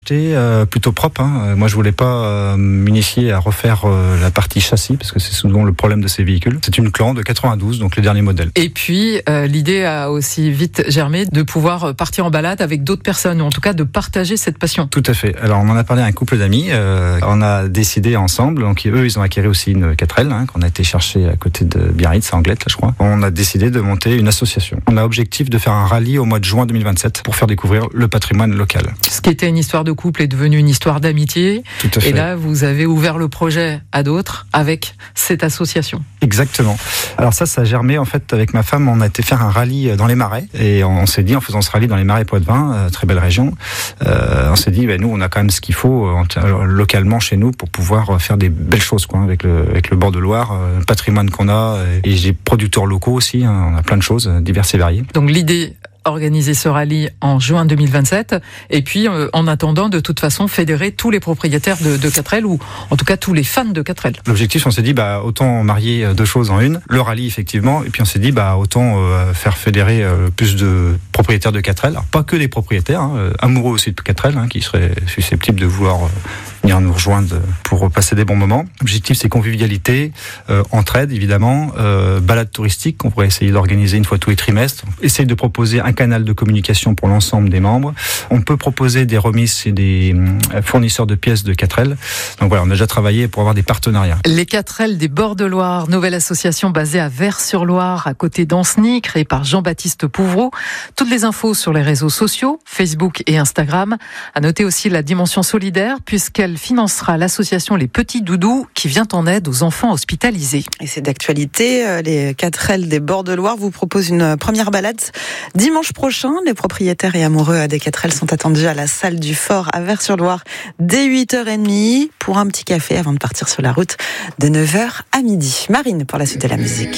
acheté plutôt propre. Moi, je voulais pas m'initier à refaire la partie châssis, parce que c'est souvent le problème de ces véhicules. C'est une Clan de 92, donc les derniers modèles. Et puis, l'idée a aussi vite germé de pouvoir partir en balade avec d'autres personnes, ou en tout cas de partager cette passion. Tout à fait. Alors, on en a parlé à un couple d'amis. On a décidé ensemble, donc eux, ils ont acquis aussi une 4L, qu'on a été chercher à côté de Biarritz, à Anglette, là, je crois. On a décidé de monter une association. On a objectif de faire un rallye au mois de juin 2027 pour faire découvrir le patrimoine local. Ce qui était une histoire de couple est devenu une histoire d'amitié. Tout à fait. Et là, vous avez ouvert le projet à d'autres avec cette association. Exactement. Alors ça a germé en fait avec ma femme. On a été faire un rallye dans les Marais et on s'est dit, en faisant ce rallye dans les Marais Poitevin, très belle région, on s'est dit, nous on a quand même ce qu'il faut localement chez nous pour pouvoir faire des belles choses, avec le bord de Loire, le patrimoine qu'on a et des producteurs locaux aussi. On a plein de choses diverses et variées. Donc l'idée, organiser ce rallye en juin 2027 et puis en attendant de toute façon fédérer tous les propriétaires de 4L ou en tout cas tous les fans de 4L. L'objectif, on s'est dit autant marier deux choses en une, le rallye effectivement, et puis on s'est dit autant faire fédérer plus de propriétaires de 4L, alors pas que des propriétaires, amoureux aussi de 4L, qui seraient susceptibles de vouloir venir nous rejoindre pour passer des bons moments. L'objectif, c'est convivialité, entraide évidemment, balade touristique qu'on pourrait essayer d'organiser une fois tous les trimestres, essayer de proposer un canal de communication pour l'ensemble des membres. On peut proposer des remises chez des fournisseurs de pièces de 4L. Donc voilà, on a déjà travaillé pour avoir des partenariats. Les 4L des bords de Loire, nouvelle association basée à Vers-sur-Loire, à côté d'Ancenis, créée par Jean-Baptiste Pouvreau. Toutes les infos sur les réseaux sociaux, Facebook et Instagram. À noter aussi la dimension solidaire, puisqu'elle financera l'association Les Petits Doudous, qui vient en aide aux enfants hospitalisés. Et c'est d'actualité, les 4L des bords de Loire vous proposent une première balade dimanche prochain. Les propriétaires et amoureux des 4L sont attendus à la salle du Fort à Vers-sur-Loire dès 8h30 pour un petit café avant de partir sur la route de 9h à midi. Marine pour la suite de la musique.